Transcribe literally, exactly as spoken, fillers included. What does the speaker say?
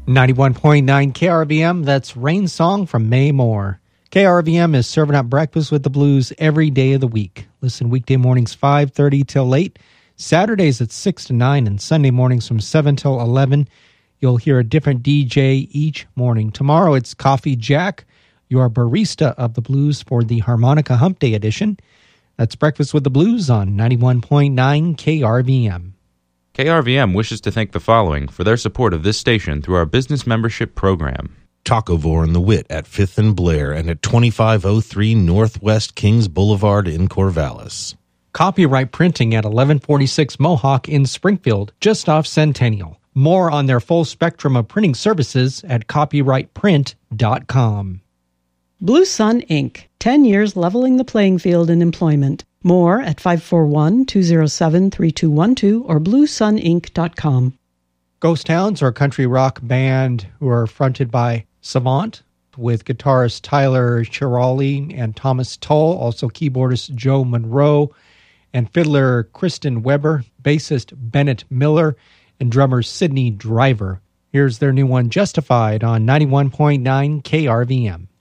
ninety-one point nine K R V M, that's Rain Song from Mae Moore. K R V M is serving up breakfast with the blues every day of the week. Listen weekday mornings five thirty till eight, Saturdays at six to nine, and Sunday mornings from seven till eleven. You'll hear a different D J each morning. Tomorrow it's Coffee Jack, your barista of the blues for the Harmonica Hump Day edition. That's Breakfast with the Blues on ninety-one point nine K R V M. K R V M wishes to thank the following for their support of this station through our business membership program. Tacovore and the Wit at fifth and Blair and at twenty-five oh three Northwest Kings Boulevard in Corvallis. Copyright Printing at eleven forty-six Mohawk in Springfield, just off Centennial. More on their full spectrum of printing services at copyright print dot com. Blue Sun Incorporated. ten years leveling the playing field in employment. More at five four one, two oh seven, three two one two or blue sun inc dot com. Ghost Towns are a country rock band who are fronted by Savant, with guitarist Tyler Chirali and Thomas Tull, also keyboardist Joe Monroe, and fiddler Kristen Weber, bassist Bennett Miller, and drummer Sidney Driver. Here's their new one, Justified, on ninety-one point nine K R V M.